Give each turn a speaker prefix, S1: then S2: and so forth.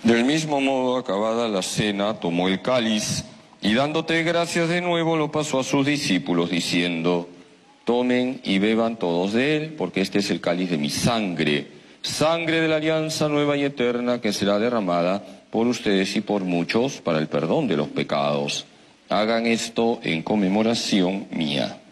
S1: Del mismo modo, acabada la cena, tomó el cáliz y dándote gracias de nuevo lo pasó a sus discípulos diciendo: tomen y beban todos de él, porque este es el cáliz de mi sangre, sangre de la alianza nueva y eterna que será derramada por ustedes y por muchos para el perdón de los pecados. Hagan esto en conmemoración mía.